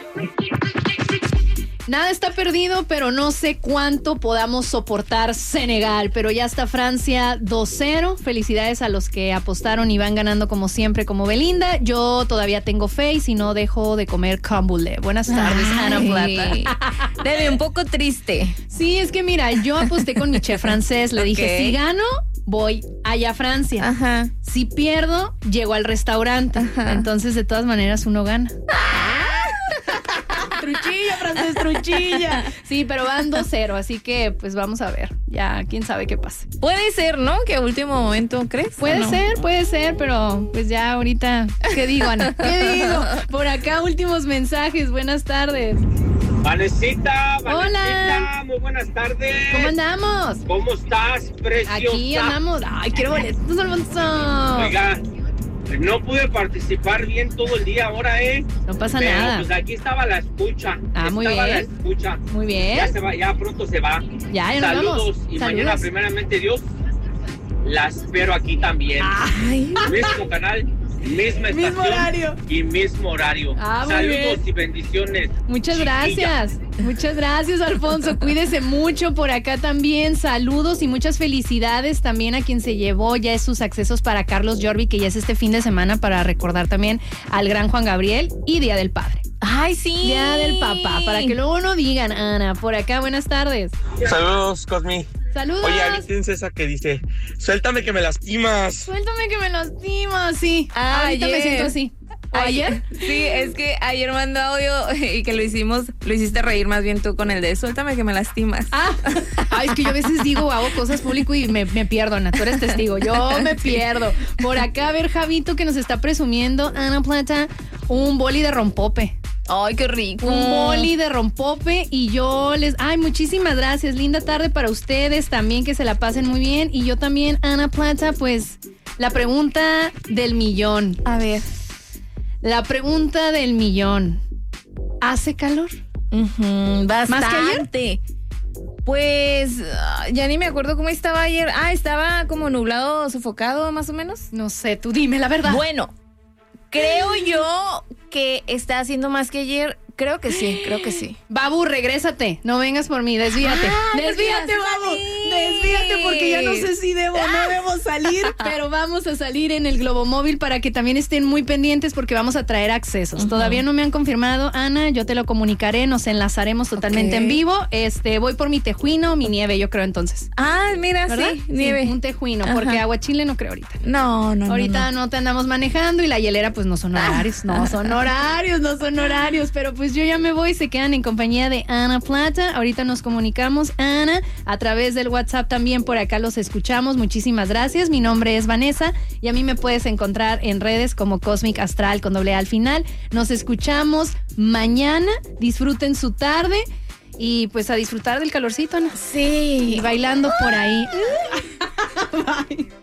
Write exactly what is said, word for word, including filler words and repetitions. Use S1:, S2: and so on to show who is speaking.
S1: Nada está perdido, pero no sé cuánto podamos soportar Senegal. Pero ya está Francia dos cero. Felicidades a los que apostaron y van ganando como siempre, como Belinda. Yo todavía tengo fe y si no dejo de comer crumble. Buenas tardes,
S2: Ay,
S1: Ana Plata.
S2: Te ve un poco triste.
S1: Sí, es que mira, yo aposté con mi chef francés. Le
S2: Ok.
S1: dije, si gano, voy allá a Francia.
S2: Ajá.
S1: Si pierdo, llego al restaurante.
S2: Ajá.
S1: Entonces, de todas maneras, uno gana. Truchilla, francés, truchilla. Sí, pero van dos cero, así que pues vamos a ver. Ya, quién sabe qué pase.
S2: Puede ser, ¿no? Que a último momento, ¿crees?
S1: Puede
S2: no?
S1: ser, puede ser, pero pues ya ahorita, ¿qué digo, Ana? ¿Qué digo? Por acá, últimos mensajes. Buenas tardes.
S3: Vanesita, Vanesita,
S1: Hola.
S3: muy buenas tardes.
S1: ¿Cómo andamos?
S3: ¿Cómo estás, preciosa?
S1: Aquí andamos. Ay, quiero boletos, Alfonso.
S3: Oiga, no pude participar bien todo el día ahora, ¿eh?
S1: No pasa
S3: Pero,
S1: nada.
S3: pues aquí estaba la escucha.
S1: Ah, muy
S3: estaba
S1: bien.
S3: la escucha.
S1: Muy bien.
S3: Ya se va, ya pronto se va.
S1: Ya, ya nos
S3: Saludos
S1: vamos.
S3: y
S1: Saludos.
S3: mañana primeramente Dios la espero aquí también.
S2: Ay.
S3: Mismo canal, misma estación
S1: Mismo horario.
S3: y mismo horario.
S1: Ah, muy
S3: Saludos
S1: bien.
S3: y bendiciones.
S1: Muchas
S3: chiquilla.
S1: gracias. Muchas gracias, Alfonso. Cuídese mucho por acá también. Saludos y muchas felicidades también a quien se llevó ya sus accesos para Carlos Jorvi, que ya es este fin de semana para recordar también al gran Juan Gabriel y Día del Padre.
S2: Ay, sí.
S1: Día del Papá, para que luego no digan, Ana, por acá, buenas tardes.
S4: Saludos, Cosmi.
S1: Saludos.
S4: Oye, avísense esa que dice, suéltame que me lastimas.
S1: Suéltame que me lastima, sí.
S2: Ah,
S1: Ahorita me
S2: ayer.
S1: siento así. ¿O ayer?
S2: Sí, es que ayer mandó audio y que lo hicimos, lo hiciste reír más bien tú con el de suéltame que me lastimas.
S1: Ah, ay, es que yo a veces digo, hago cosas público y me, me pierdo, Ana. Tú eres testigo, yo me pierdo. Por acá, a ver, Javito, que nos está presumiendo, Ana Plata, un boli de rompope.
S2: Ay, qué rico.
S1: Un boli de rompope y yo les... Ay, muchísimas gracias. Linda tarde para ustedes también, que se la pasen muy bien. Y yo también, Ana Plata, pues, la pregunta del millón.
S2: A ver.
S1: La pregunta del millón. ¿Hace calor?
S2: Uh-huh, bastante.
S1: ¿Más que ayer?
S2: Pues ah, ya ni me acuerdo cómo estaba ayer. Ah, estaba como nublado, sofocado, más o menos.
S1: No sé, tú dime la verdad.
S2: Bueno, creo yo que está haciendo más que ayer. Creo que sí, creo que sí.
S1: Babu, regrésate. No vengas por mí, desvíate.
S2: Ah,
S1: desvíate,
S2: porque vas a
S1: Babu.
S2: salir.
S1: Desvíate porque ya no sé si debo o no debo salir, pero vamos a salir en el Globomóvil para que también estén muy pendientes porque vamos a traer accesos.
S2: Uh-huh.
S1: Todavía no me han confirmado, Ana, yo te lo comunicaré, nos enlazaremos totalmente
S2: Ok.
S1: en vivo. Este, voy por mi tejuino, mi nieve, yo creo entonces.
S2: Ah, mira,
S1: ¿Verdad?
S2: sí, nieve.
S1: un tejuino,
S2: Ajá.
S1: porque aguachile no creo ahorita.
S2: No, no, no.
S1: Ahorita
S2: no.
S1: no te andamos manejando y la hielera pues no son horarios, no son horarios, no son horarios, pero pues yo ya me voy, se quedan en compañía de Ana Plata. Ahorita nos comunicamos, Ana, a través del WhatsApp también por acá los escuchamos. Muchísimas gracias. Mi nombre es Vanessa y a mí me puedes encontrar en redes como Cosmic Astral con doble A al final. Nos escuchamos mañana. Disfruten su tarde y pues a disfrutar del calorcito, Ana.
S2: Sí.
S1: Y bailando por ahí. Bye.